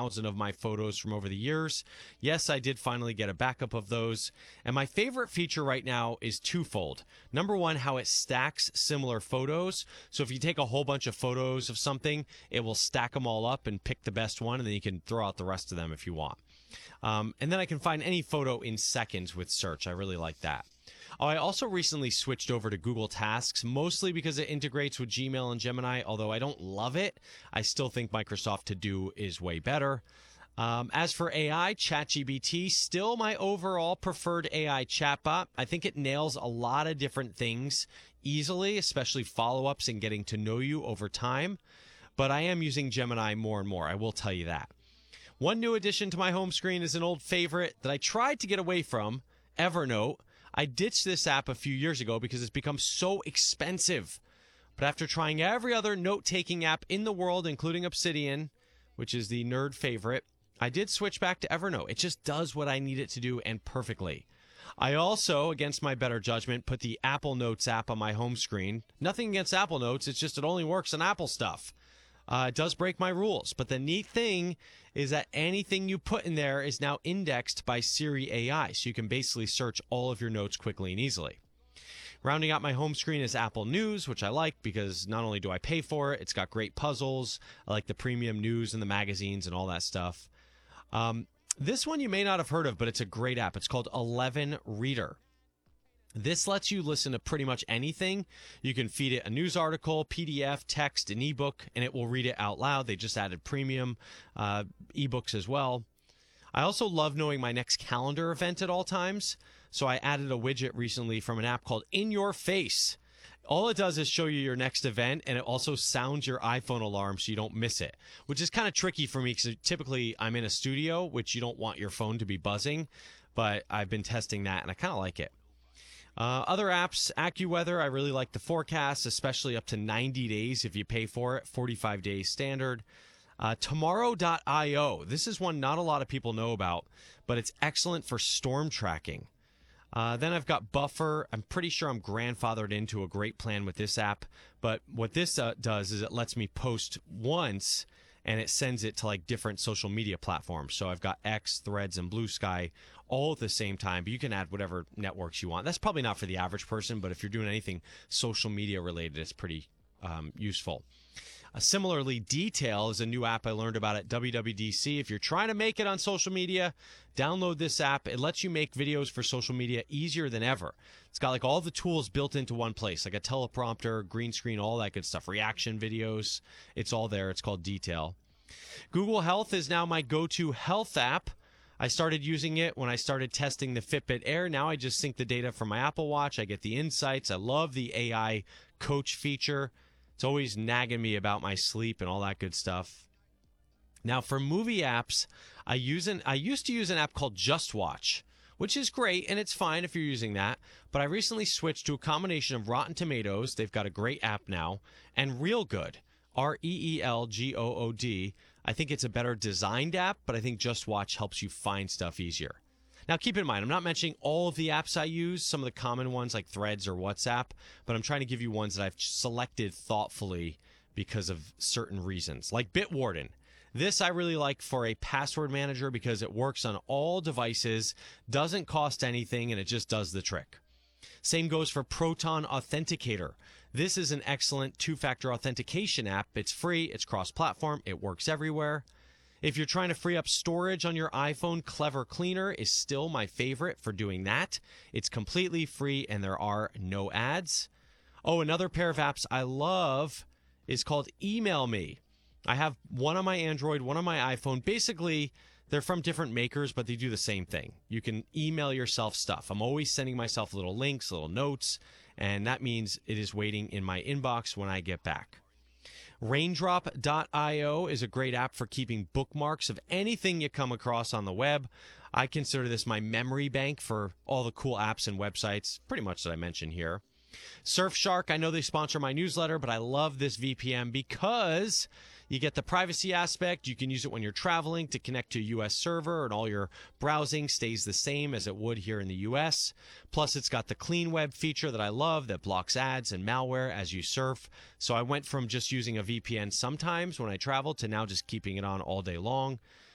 1,000 of my photos from over the years. Yes, I did finally get a backup of those. And my favorite feature right now is twofold. Number one, how it stacks similar photos. So if you take a whole bunch of photos of something, it will stack them all up and pick the best one, and then you can throw out the rest of them if you want. And then I can find any photo in seconds with search. I really like that. Oh, I also recently switched over to Google Tasks, mostly because it integrates with Gmail and Gemini. Although I don't love it, I still think Microsoft To Do is way better. As for AI, ChatGPT, still my overall preferred AI chatbot. I think it nails a lot of different things easily, especially follow-ups and getting to know you over time. But I am using Gemini more and more, I will tell you that. One new addition to my home screen is an old favorite that I tried to get away from, Evernote. I ditched this app a few years ago because it's become so expensive. But after trying every other note-taking app in the world, including Obsidian, which is the nerd favorite, I did switch back to Evernote. It just does what I need it to do, and perfectly. I also, against my better judgment, put the Apple Notes app on my home screen. Nothing against Apple Notes, it's just it only works on Apple stuff. It does break my rules, but the neat thing is that anything you put in there is now indexed by Siri AI, so you can basically search all of your notes quickly and easily. Rounding out my home screen is Apple News, which I like because not only do I pay for it, it's got great puzzles. I like the premium news and the magazines and all that stuff. This one you may not have heard of, but it's a great app. It's called 11 Reader. This lets you listen to pretty much anything. You can feed it a news article, PDF, text, an ebook, and it will read it out loud. They just added premium ebooks as well. I also love knowing my next calendar event at all times. So I added a widget recently from an app called In Your Face. All it does is show you your next event, and it also sounds your iPhone alarm so you don't miss it, which is kind of tricky for me because typically I'm in a studio, which you don't want your phone to be buzzing, but I've been testing that, and I kind of like it. Other apps, AccuWeather, I really like the forecast, especially up to 90 days if you pay for it, 45 days standard. Tomorrow.io, this is one not a lot of people know about, but it's excellent for storm tracking. Then I've got Buffer. I'm pretty sure I'm grandfathered into a great plan with this app, but what this does is it lets me post once, and it sends it to like different social media platforms. So I've got X, Threads, and Blue Sky all at the same time, but you can add whatever networks you want. That's probably not for the average person, but if you're doing anything social media related, it's pretty useful. Similarly, Detail is a new app I learned about at WWDC. If you're trying to make it on social media, download this app. It lets you make videos for social media easier than ever. It's got like all the tools built into one place, like a teleprompter, green screen, all that good stuff, reaction videos. It's all there. It's called Detail. Google Health is now my go-to health app. I started using it when I started testing the Fitbit Air. Now I just sync the data from my Apple Watch. I get the insights. I love the AI coach feature. It's always nagging me about my sleep and all that good stuff. Now, for movie apps, I used to use an app called Just Watch, which is great, and it's fine if you're using that. But I recently switched to a combination of Rotten Tomatoes. They've got a great app now, and Reelgood, Reelgood. I think it's a better designed app, but I think Just Watch helps you find stuff easier. Now, keep in mind, I'm not mentioning all of the apps I use, some of the common ones like Threads or WhatsApp, but I'm trying to give you ones that I've selected thoughtfully because of certain reasons, like Bitwarden. This I really like for a password manager because it works on all devices, doesn't cost anything, and it just does the trick. Same goes for Proton Authenticator. This is an excellent two-factor authentication app. It's free, it's cross-platform, it works everywhere. If you're trying to free up storage on your iPhone, Clever Cleaner is still my favorite for doing that. It's completely free and there are no ads. Oh, another pair of apps I love is called Email Me. I have one on my Android, one on my iPhone. Basically, they're from different makers, but they do the same thing. You can email yourself stuff. I'm always sending myself little links, little notes, and that means it is waiting in my inbox when I get back. Raindrop.io is a great app for keeping bookmarks of anything you come across on the web. I consider this my memory bank for all the cool apps and websites, pretty much that I mentioned here. Surfshark, I know they sponsor my newsletter, but I love this VPN because you get the privacy aspect. You can use it when you're traveling to connect to a U.S. server, and all your browsing stays the same as it would here in the U.S. Plus, it's got the clean web feature that I love that blocks ads and malware as you surf. So I went from just using a VPN sometimes when I travel to now just keeping it on all day long.